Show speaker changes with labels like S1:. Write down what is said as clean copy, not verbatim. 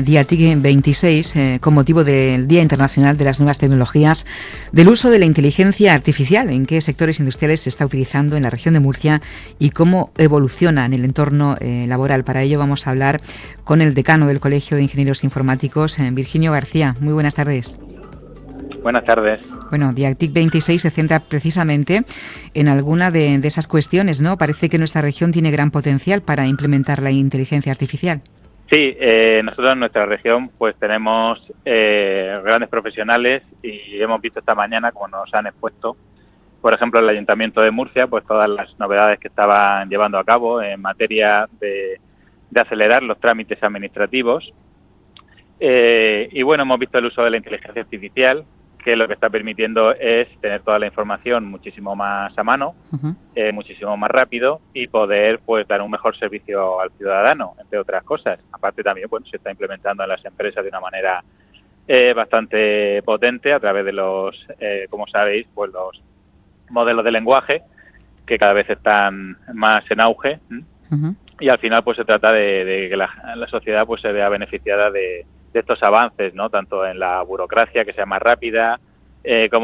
S1: día TIC 26 con motivo del Día Internacional de las Nuevas Tecnologías, del uso de la inteligencia artificial. ¿En qué sectores industriales se está utilizando en la región de Murcia y cómo evoluciona en el entorno laboral? Para ello vamos a hablar con el decano del Colegio de Ingenieros Informáticos, Virginio García. Muy buenas tardes.
S2: Buenas tardes.
S1: Bueno, DIATIC 26 se centra precisamente en alguna de esas cuestiones, ¿no? Parece que nuestra región tiene gran potencial para implementar la inteligencia artificial.
S2: Sí, nosotros en nuestra región pues tenemos grandes profesionales y hemos visto esta mañana, como nos han expuesto, por ejemplo, el Ayuntamiento de Murcia, pues todas las novedades que estaban llevando a cabo en materia de acelerar los trámites administrativos. Y bueno, hemos visto el uso de la inteligencia artificial, que lo que está permitiendo es tener toda la información muchísimo más a mano, muchísimo más rápido y poder pues dar un mejor servicio al ciudadano, entre otras cosas. Aparte también bueno, se está implementando en las empresas de una manera bastante potente a través de los, como sabéis, pues los modelos de lenguaje que cada vez están más en auge. Y al final pues se trata de que la sociedad pues se vea beneficiada de estos avances, ¿no? Tanto en la burocracia, que sea más rápida, como